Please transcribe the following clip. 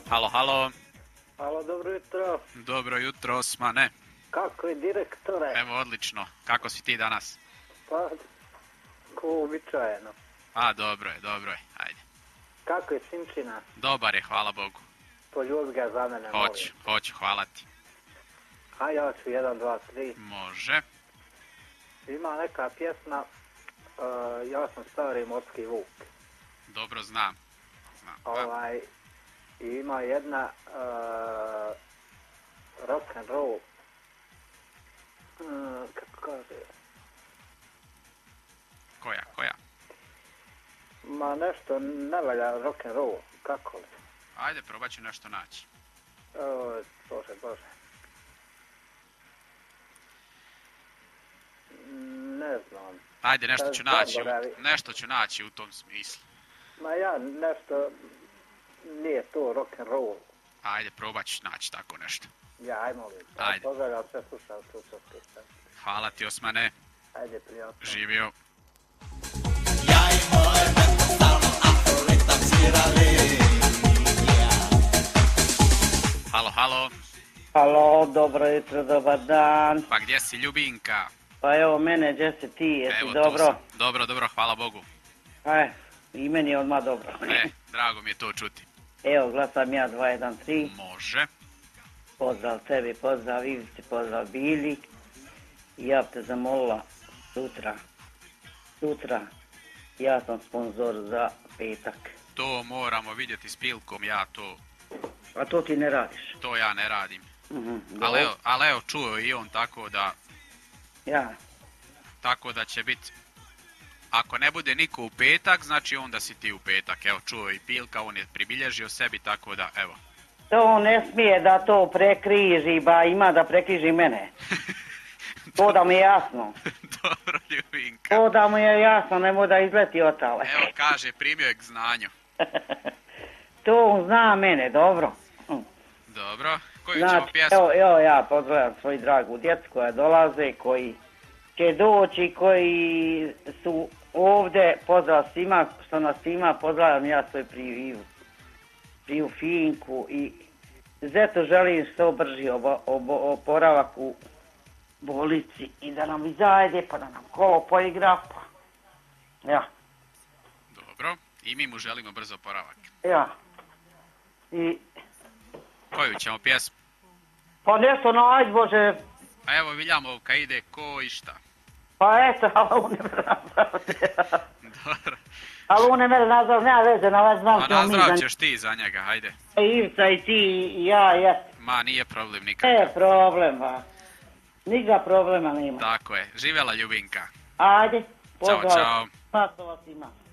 Halo, halo. Halo, dobro jutro. Dobro jutro, Osmane. Kako je, direktore? Evo, odlično. Kako si ti danas? Pa, ko uobičajeno. A, dobro je, ajde. Kako je Sinčina? Dobar je, hvala Bogu. Poljubi ga za mene, Hoću, hvala ti. A ja ću 1, 2, 3. Može. Ima neka pjesma, ja sam stari morski vuk. Dobro znam. Ima jedna rock and roll. Kako kaže? Koja? Ma nešto ne valja rock and roll, kako li? Ajde, probat ću nešto naći. Bože. Ne znam. Ajde, nešto ću naći u tom smislu. Ma ja nešto, nije to rock and roll. Ajde, probat ću naći tako nešto. Ja, ajmo li. Ajde. Pozdravljam sve slušalce. Hvala ti, Osmane. Ajde, prijatno. Živio. Ja i moje bende stalno afroritam svirali. Halo. Halo, dobro jutro, dobar dan. Pa gdje si, Ljubinka? Pa evo mene, gdje si ti, jesi dobro? Dobro, hvala Bogu. I meni je odmah dobro. Drago mi je to čuti. Evo, glasam ja 213. Može. Pozdrav tebi, pozdrav Ivici, pozdrav Bili. I ja te zamolila sutra, ja sam sponzor za petak. To moramo vidjeti s Pilkom, ja to... A to ti ne radiš? To ja ne radim. Ali evo, čuo i on tako da... Ja. Tako da će biti... Ako ne bude niko u petak, znači onda si ti u petak. Evo, čuo i Pilka, on je pribilježio sebi, tako da, evo. To ne smije da to prekriži, ba ima da prekriži mene. To da mi je jasno. Dobro, Ljubinka. To da mu je jasno, nemoj da izleti otale. Evo, kaže, primio je k znanju. To zna mene, dobro. Dobro, koju ćemo pjesmu? Evo ja pozdravljam svoju dragu djecu koja dolaze, koji će doći, koji su ovdje, pozdrav svima, što nas ima, pozdravljam ja svoju priju Finku i zato želim što brži oporavak u bolnici i da nam izajde, pa da nam kolo poigra, pa ja. Dobro, i mi mu želimo brzo oporavak. Ja. I... Koju ćemo pjesmu? Pa nešto nađi, Bože. A evo Viljamovka ide ko i šta. Pa eto, ali on ne mene nazavati. Dobro. Ali on ne mene nazavati, nema veze, na vas znam. Pa nazdrav ćeš ti za njega, hajde. Ivica i ti i ja, jes. Ma nije problem nikakav. Ne problema. Niga problema nema. Tako je, živjela Ljubinka. Ajde, pozdrav. Ćao. Pasova svima.